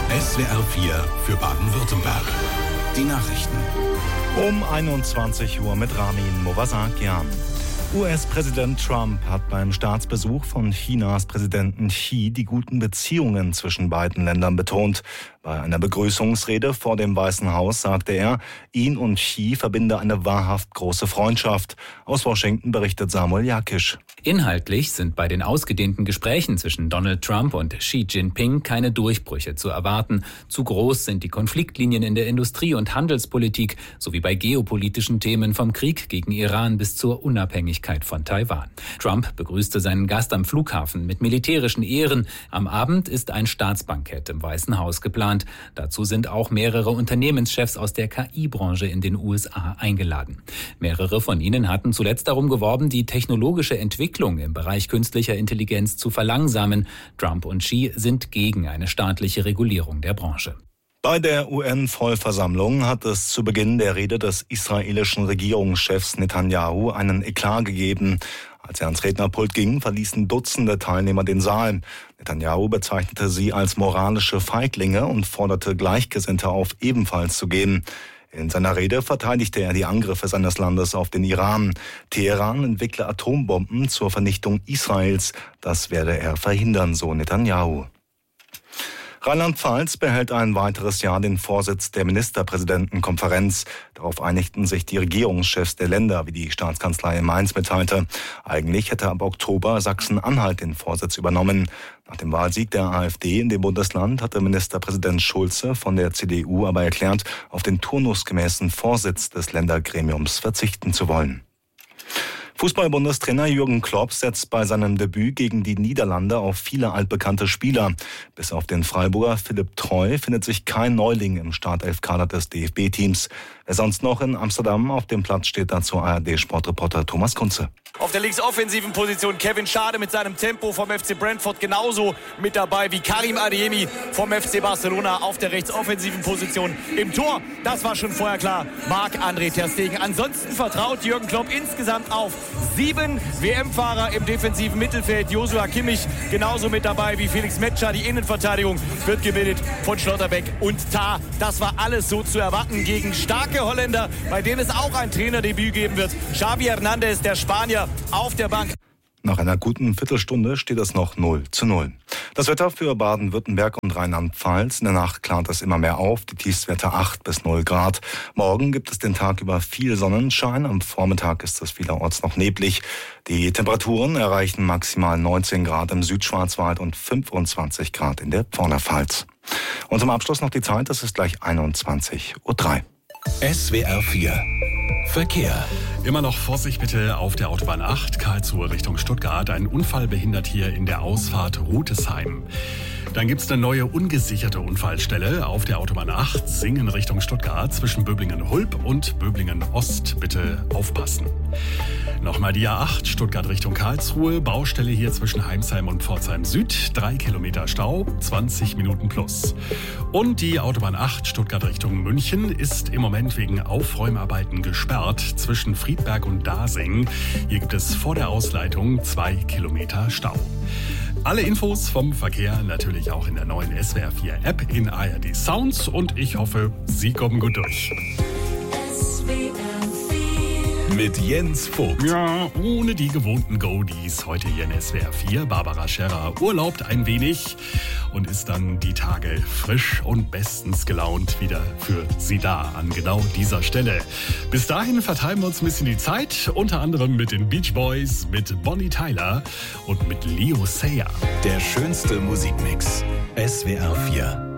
SWR 4 für Baden-Württemberg. Die Nachrichten. Um 21 Uhr mit Ramin Movasakian. US-Präsident Trump hat beim Staatsbesuch von Chinas Präsidenten Xi die guten Beziehungen zwischen beiden Ländern betont. Bei einer Begrüßungsrede vor dem Weißen Haus sagte er, ihn und Xi verbinde eine wahrhaft große Freundschaft. Aus Washington berichtet Samuel Jakisch. Inhaltlich sind bei den ausgedehnten Gesprächen zwischen Donald Trump und Xi Jinping keine Durchbrüche zu erwarten. Zu groß sind die Konfliktlinien in der Industrie- und Handelspolitik sowie bei geopolitischen Themen vom Krieg gegen Iran bis zur Unabhängigkeit von Taiwan. Trump begrüßte seinen Gast am Flughafen mit militärischen Ehren. Am Abend ist ein Staatsbankett im Weißen Haus geplant. Dazu sind auch mehrere Unternehmenschefs aus der KI-Branche in den USA eingeladen. Mehrere von ihnen hatten zuletzt darum geworben, die technologische Entwicklung im Bereich künstlicher Intelligenz zu verlangsamen. Trump und Xi sind gegen eine staatliche Regulierung der Branche. Bei der UN-Vollversammlung hat es zu Beginn der Rede des israelischen Regierungschefs Netanyahu einen Eklat gegeben. Als er ans Rednerpult ging, verließen Dutzende Teilnehmer den Saal. Netanyahu bezeichnete sie als moralische Feiglinge und forderte Gleichgesinnte auf, ebenfalls zu gehen. In seiner Rede verteidigte er die Angriffe seines Landes auf den Iran. Teheran entwickle Atombomben zur Vernichtung Israels. Das werde er verhindern, so Netanyahu. Rheinland-Pfalz behält ein weiteres Jahr den Vorsitz der Ministerpräsidentenkonferenz. Darauf einigten sich die Regierungschefs der Länder, wie die Staatskanzlei in Mainz mitteilte. Eigentlich hätte ab Oktober Sachsen-Anhalt den Vorsitz übernommen. Nach dem Wahlsieg der AfD in dem Bundesland hatte Ministerpräsident Schulze von der CDU aber erklärt, auf den turnusgemäßen Vorsitz des Ländergremiums verzichten zu wollen. Fußball-Bundestrainer Jürgen Klopp setzt bei seinem Debüt gegen die Niederlande auf viele altbekannte Spieler. Bis auf den Freiburger Philipp Treu findet sich kein Neuling im Startelf-Kader des DFB-Teams. Wer sonst noch in Amsterdam auf dem Platz steht, dazu ARD-Sportreporter Thomas Kunze. Auf der linksoffensiven Position Kevin Schade mit seinem Tempo vom FC Brentford genauso mit dabei wie Karim Adeyemi vom FC Barcelona auf der rechtsoffensiven Position. Im Tor, das war schon vorher klar, Marc-André ter Stegen. Ansonsten vertraut Jürgen Klopp insgesamt auf 7 WM-Fahrer im defensiven Mittelfeld. Joshua Kimmich genauso mit dabei wie Felix Metscher. Die Innenverteidigung wird gebildet von Schlotterbeck und Tah. Das war alles so zu erwarten gegen starke Holländer, bei denen es auch ein Trainerdebüt geben wird. Xavi Hernandez, der Spanier, auf der Bank. Nach einer guten Viertelstunde steht es noch 0:0. Das Wetter für Baden-Württemberg und Rheinland-Pfalz. In der Nacht klart es immer mehr auf. Die Tiefstwerte 8 bis 0 Grad. Morgen gibt es den Tag über viel Sonnenschein. Am Vormittag ist es vielerorts noch neblig. Die Temperaturen erreichen maximal 19 Grad im Südschwarzwald und 25 Grad in der Vorderpfalz. Und zum Abschluss noch die Zeit. Es ist gleich 21:03 Uhr. SWR 4 Verkehr. Immer noch Vorsicht bitte auf der Autobahn 8, Karlsruhe Richtung Stuttgart. Ein Unfall behindert hier in der Ausfahrt Rutesheim. Dann gibt es eine neue ungesicherte Unfallstelle auf der Autobahn 8, Singen Richtung Stuttgart, zwischen Böblingen-Hulb und Böblingen-Ost. Bitte aufpassen. Nochmal die A8, Stuttgart Richtung Karlsruhe, Baustelle hier zwischen Heimsheim und Pforzheim Süd, 3 Kilometer Stau, 20 Minuten plus. Und die Autobahn 8, Stuttgart Richtung München, ist im Moment wegen Aufräumarbeiten gesperrt zwischen Friedberg und Dasing. Hier gibt es vor der Ausleitung 2 Kilometer Stau. Alle Infos vom Verkehr natürlich auch in der neuen SWR 4 App in ARD Sounds und ich hoffe, Sie kommen gut durch. Mit Jens Vogt. Ja, ohne die gewohnten Goldies. Heute hier in SWR 4. Barbara Scherrer urlaubt ein wenig und ist dann die Tage frisch und bestens gelaunt wieder für Sie da an genau dieser Stelle. Bis dahin vertreiben wir uns ein bisschen die Zeit, unter anderem mit den Beach Boys, mit Bonnie Tyler und mit Leo Sayer. Der schönste Musikmix. SWR 4.